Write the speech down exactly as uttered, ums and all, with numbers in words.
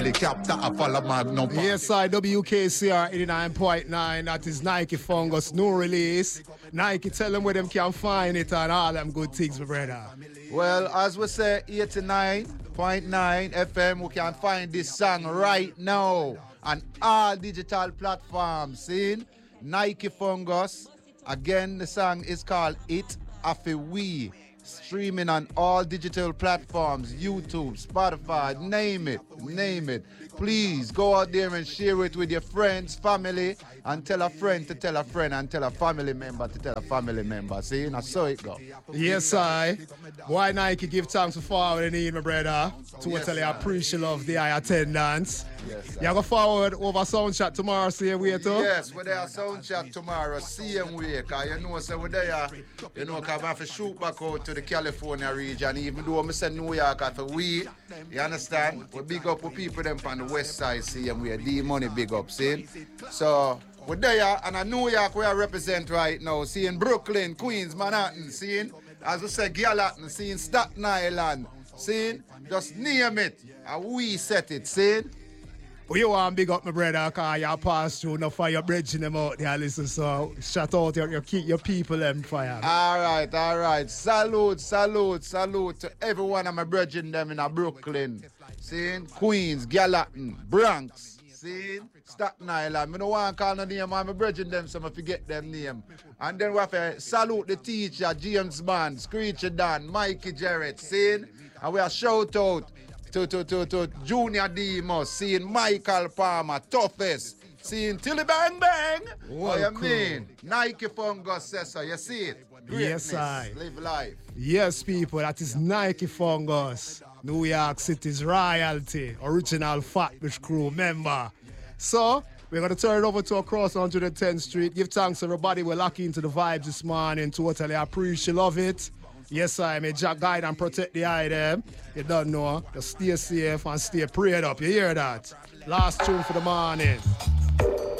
The captain I follow Magnum. Yes, I W K C R eighty-nine point nine. That is Nike Fungus, new release. Nike, tell them where them can find it and all them good things, my brother. Well, as we say, eighty-nine point nine F M, we can find this song right now on all digital platforms. See? Nike Fungus. Again, the song is called It Afi We. Streaming on all digital platforms, YouTube, Spotify, name it, name it. Please go out there and share it with your friends, family, and tell a friend to tell a friend and tell a family member to tell a family member. See, now so it go. Yes, I. Why Nike give thanks for forwarding in, my brother. Totally Yes, appreciate of the high attendance. Yes, you go forward over sound chat tomorrow, same way too? Yes, we're there sound chat tomorrow, same way. Cause you know, so we're there, you know, cause I have to shoot back out to the California region. Even though I say New York, I for we, you understand? We big up with people them from the west side, same way. D-Money big up, see? So, we're there, and in New York we are represent right now, seeing Brooklyn, Queens, Manhattan, seeing, as we say, Gallatin, seeing Staten Island, seeing, just name it, and we set it, seeing? Well, you want big up my brother, because you pass through enough for your bridging them out there, listen, so shout out your, your, your people them fire. All right, all right. Salute, salute, salute to everyone of my bridging them in a Brooklyn, seeing? Queens, Gallatin, Bronx, seeing? Staten Island. I don't want to call no name, I'm bridging them, so I forget them name. And then we have to salute the teacher, James Bond, Screechy Dan, Mikey Jarrett, seeing? And we have shout out to, to, to, to Junior Demos, seeing Michael Palmer, Toughest, seeing Tilly Bang Bang. What you mean? Nike Fungus says so, you see it? Greatness, yes, I. Live life. Yes, people, that is Nike Fungus, New York City's royalty, original Fatbush crew member. So, we're going to turn it over to across one hundred tenth Street. Give thanks to everybody. We're lucky into the vibes this morning. Totally appreciate love it. Yes, I may Jack guide and protect the item. You don't know. Just stay safe and stay prayed up. You hear that? Last tune for the morning.